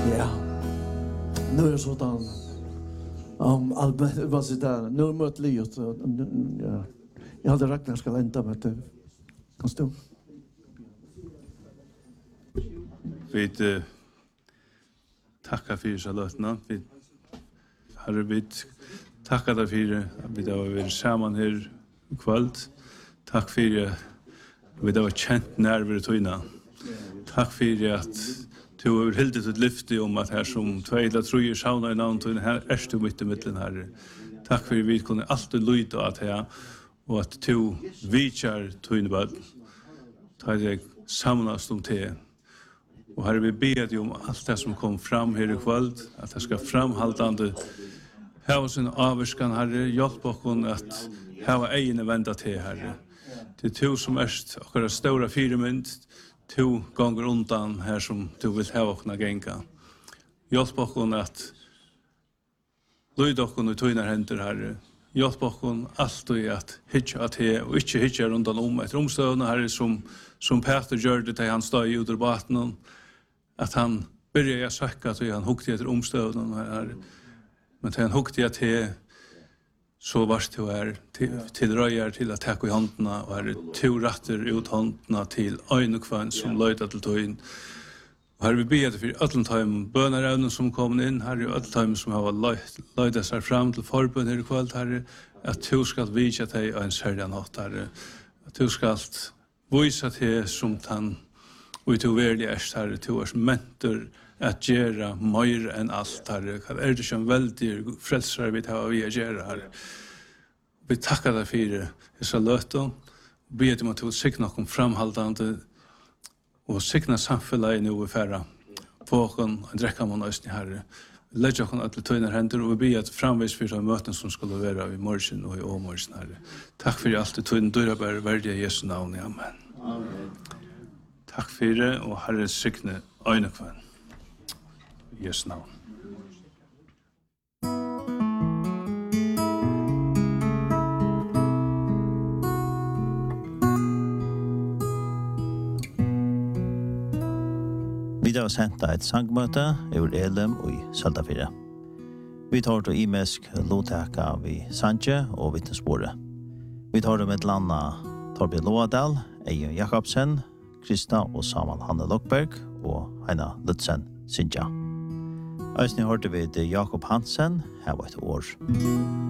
Ja. Nu är sådan Albert var så där. Nu möter Liot. Ja. Jag hade Ragnar ska vänta med det. Kan stå. Vi tackar för Charlotte. Vi har vi tackar dig för att vi har varit samman här ikväll. Tack för att vi har känt nerver och tøyna. Tack för att du har hildet ett lyfte om att här som två eller tre sauna i namn till här är du mitt i mitten här. Tack för att vi kunde alltid lyda att här och att du vitjar tøyna bad. Ta dig samlas om te. Och här vi ber om allt det som kom fram här ikväll att det ska framhållande ha sin avskan Herre, hjälp oss att ha egna vända till Herre. Det är du som är våra stora firmynd, du gånger undan här som du vill ha oss att gänga. Hjälp oss att lyda oss i tøyna händer Herre. Hjälp oss alltid att hitcha till och inte hitcha undan ett omstående Herre som Peter gör det till han stod i ur vattnet. Att han börjar söka till han hukte efter omstående Herre. Men till han hukte till så varst du är till röjar till att täcka i händerna och är två ratter ut händerna till ögonkvann som löjda till tøyn. Och här vi ber för alla time bönarävnen som kommer in här är alla time som har löjda sig fram till förbön här ikväll här att du ska visa dig en särskild natt här att du ska visa dig som han och du verkligen är här du är mentor att göra mer än allt här. Det det som väldigt frälsare vi tar vi göra här. Vi tackar dig för dessa löften. Ber dig om att du signa kom framhållande och signa samhället nu i färra. Vågen dräcka man oss här. Lägga oss alla tøynar händer och be att framvis för de möten som skulle vara i morgon och i åmorgon här. Tack för allt det tøynar dörra bär värdiga Jesu namn. Amen. Tack för det och Herre signa ögonkvann. Jesu navn. Vi har sendt et sangmøte ur Elim og i Søltafire. Vi tar til imesk lovteka vi Sanje og vittnesbordet. Vi tar det med landa Torbjørn Loadal, Eion Jakobsen, Krista og Samuel Hanne Lokberg og Heina Lutzen Sintja. Øysten hørte vi til Jakob Hansen, her var et år.